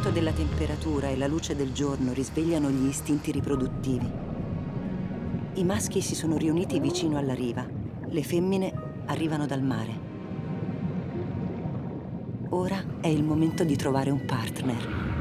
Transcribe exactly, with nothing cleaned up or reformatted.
l'aumento della temperatura e la luce del giorno risvegliano gli istinti riproduttivi. I maschi si sono riuniti vicino alla riva, le femmine arrivano dal mare. Ora è il momento di trovare un partner.